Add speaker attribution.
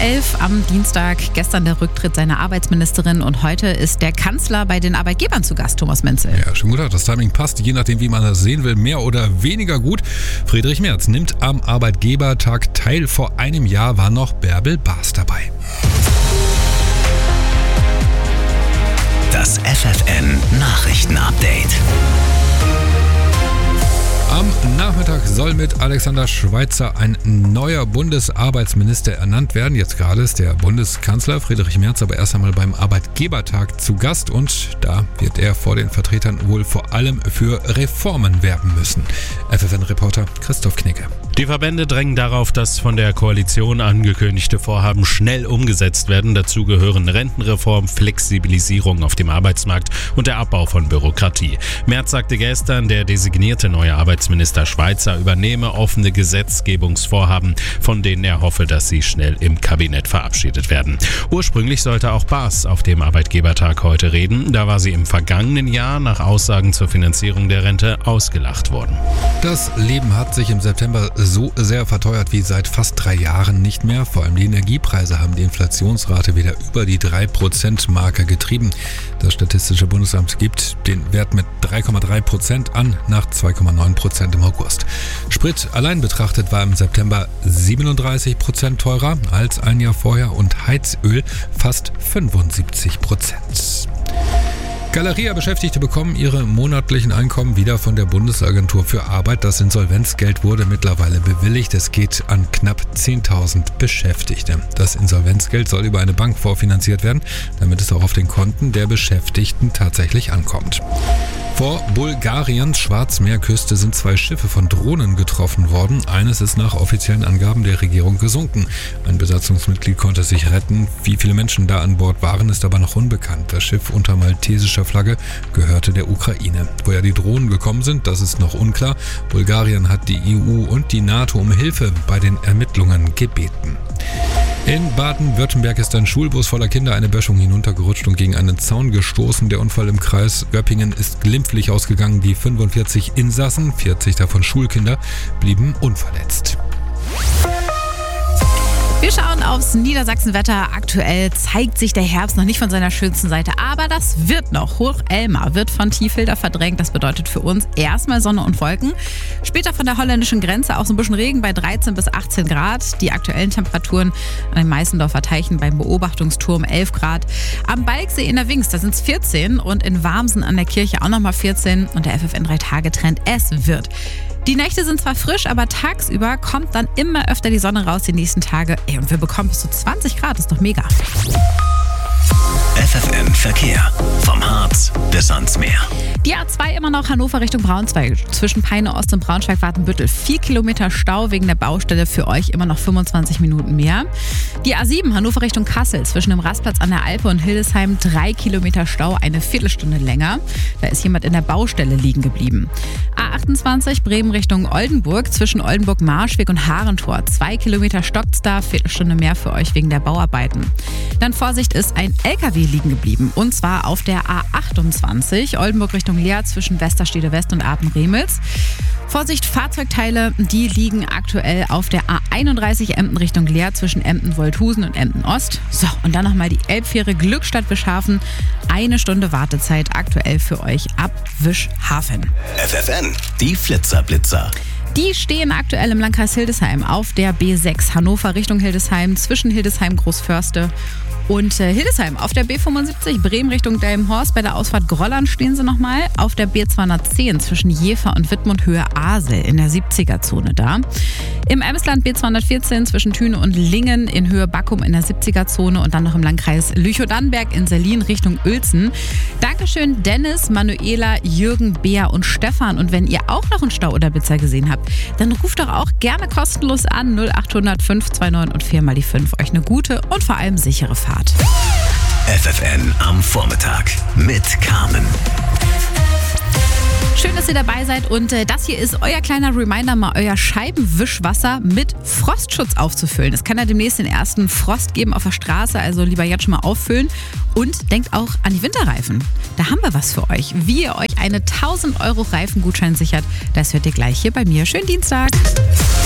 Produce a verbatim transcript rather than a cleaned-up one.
Speaker 1: elf am Dienstag. Gestern der Rücktritt seiner Arbeitsministerin und heute ist der Kanzler bei den Arbeitgebern zu Gast, Thomas Menzel.
Speaker 2: Ja, schon gut, das Timing passt, je nachdem, wie man das sehen will, mehr oder weniger gut. Friedrich Merz nimmt am Arbeitgebertag teil. Vor einem Jahr war noch Bärbel Baas dabei.
Speaker 3: Das F F N-Nachrichten-Update.
Speaker 2: Am Nachmittag soll mit Alexander Schweitzer ein neuer Bundesarbeitsminister ernannt werden. Jetzt gerade ist der Bundeskanzler Friedrich Merz aber erst einmal beim Arbeitgebertag zu Gast und da wird er vor den Vertretern wohl vor allem für Reformen werben müssen. F F N-Reporter Christoph Knigge.
Speaker 4: Die Verbände drängen darauf, dass von der Koalition angekündigte Vorhaben schnell umgesetzt werden. Dazu gehören Rentenreform, Flexibilisierung auf dem Arbeitsmarkt und der Abbau von Bürokratie. Merz sagte gestern, der designierte neue Arbeitsminister Schweitzer übernehme offene Gesetzgebungsvorhaben, von denen er hoffe, dass sie schnell im Kabinett verabschiedet werden. Ursprünglich sollte auch Baas auf dem Arbeitgebertag heute reden. Da war sie im vergangenen Jahr nach Aussagen zur Finanzierung der Rente ausgelacht worden.
Speaker 2: Das Leben hat sich im September so sehr verteuert wie seit fast drei Jahren nicht mehr. Vor allem die Energiepreise haben die Inflationsrate wieder über die drei Prozent Marke getrieben. Das Statistische Bundesamt gibt den Wert mit drei Komma drei Prozent an, nach zwei Komma neun Prozent im August. Sprit allein betrachtet war im September siebenunddreißig Prozent teurer als ein Jahr vorher und Heizöl fast fünfundsiebzig Prozent. Galeria-Beschäftigte bekommen ihre monatlichen Einkommen wieder von der Bundesagentur für Arbeit. Das Insolvenzgeld wurde mittlerweile bewilligt. Es geht an knapp zehntausend Beschäftigte. Das Insolvenzgeld soll über eine Bank vorfinanziert werden, damit es auch auf den Konten der Beschäftigten tatsächlich ankommt. Vor Bulgariens Schwarzmeerküste sind zwei Schiffe von Drohnen getroffen worden. Eines ist nach offiziellen Angaben der Regierung gesunken. Ein Besatzungsmitglied konnte sich retten. Wie viele Menschen da an Bord waren, ist aber noch unbekannt. Das Schiff unter maltesischer Flagge gehörte der Ukraine. Woher die Drohnen gekommen sind, das ist noch unklar. Bulgarien hat die E U und die NATO um Hilfe bei den Ermittlungen gebeten. In Baden-Württemberg ist ein Schulbus voller Kinder eine Böschung hinuntergerutscht und gegen einen Zaun gestoßen. Der Unfall im Kreis Göppingen ist glimpflich ausgegangen. Die fünfundvierzig Insassen, vierzig davon Schulkinder, blieben unverletzt.
Speaker 1: Wir schauen aufs Niedersachsenwetter. Aktuell zeigt sich der Herbst noch nicht von seiner schönsten Seite, aber das wird noch. Hoch-Elmar wird von Tiefilter verdrängt. Das bedeutet für uns erstmal Sonne und Wolken. Später von der holländischen Grenze auch so ein bisschen Regen bei dreizehn bis achtzehn Grad. Die aktuellen Temperaturen an den Meißendorfer Teichen beim Beobachtungsturm elf Grad. Am Balksee in der Wings, da sind es vierzehn und in Warmsen an der Kirche auch nochmal vierzehn und der F F N drei Tage Trend, es wird. Die Nächte sind zwar frisch, aber tagsüber kommt dann immer öfter die Sonne raus die nächsten Tage. Ey, und wir bekommen bis zu zwanzig Grad, ist doch mega.
Speaker 3: F F N Verkehr. Vom Harz bis ans Meer.
Speaker 1: Die A zwei immer noch Hannover Richtung Braunschweig. Zwischen Peine Ost und Braunschweig-Watenbüttel. Vier Kilometer Stau wegen der Baustelle, für euch immer noch fünfundzwanzig Minuten mehr. Die A sieben Hannover Richtung Kassel. Zwischen dem Rastplatz an der Alpe und Hildesheim drei Kilometer Stau, eine Viertelstunde länger. Da ist jemand in der Baustelle liegen geblieben. A achtundzwanzig Bremen Richtung Oldenburg. Zwischen Oldenburg-Marschweg und Harentor. Zwei Kilometer stockt's da, Viertelstunde mehr für euch wegen der Bauarbeiten. Dann Vorsicht, ist ein L K W liegen geblieben. Und zwar auf der A achtundzwanzig, Oldenburg Richtung Leer zwischen Westerstede West und Apen-Remels. Vorsicht, Fahrzeugteile, die liegen aktuell auf der A einunddreißig Emden Richtung Leer zwischen Emden-Wolthusen und Emden-Ost. So, und dann nochmal die Elbfähre Glückstadt-Wischhafen. Eine Stunde Wartezeit aktuell für euch ab Wischhafen.
Speaker 3: F F N, die Flitzer-Blitzer.
Speaker 1: Die stehen aktuell im Landkreis Hildesheim auf der B sechs Hannover Richtung Hildesheim zwischen Hildesheim Großförste und äh, Hildesheim. Auf der B fünfundsiebzig Bremen Richtung Delmenhorst bei der Ausfahrt Grollern stehen sie nochmal. Auf der B zweihundertzehn zwischen Jever und Wittmund Höhe Asel in der siebziger-Zone da. Im Emsland B zweihundertvierzehn zwischen Thüne und Lingen in Höhe Backum in der siebziger-Zone und dann noch im Landkreis Lüchow-Dannenberg in Selin Richtung Uelzen. Dankeschön Dennis, Manuela, Jürgen, Bea und Stefan. Und wenn ihr auch noch einen Stau oder Blitzer gesehen habt, dann ruft doch auch gerne kostenlos an null achthundert fünf zwei neun und vier mal die fünf. Euch eine gute und vor allem sichere Fahrt.
Speaker 3: F F N am Vormittag mit Carmen.
Speaker 1: Schön, dass ihr dabei seid und äh, das hier ist euer kleiner Reminder, mal euer Scheibenwischwasser mit Frostschutz aufzufüllen. Es kann ja demnächst den ersten Frost geben auf der Straße, also lieber jetzt schon mal auffüllen und denkt auch an die Winterreifen. Da haben wir was für euch. Wie ihr euch eine tausend Euro Reifengutschein sichert, das hört ihr gleich hier bei mir. Schönen Dienstag!